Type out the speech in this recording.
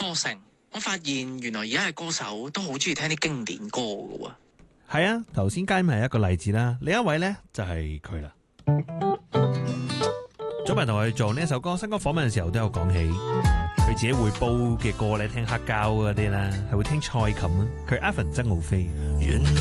歌城，我發現原來而家嘅歌手都好中意聽啲經典歌㗎喎。 係啊，頭先佳咪係一個例子啦，另一位呢就係佢啦。早排同佢做呢首歌新歌訪問嘅時候都有講起，佢自己會煲嘅歌咧，聽黑膠嗰啲啦，係會聽蔡琴啊，佢 Evan 曾浩飛。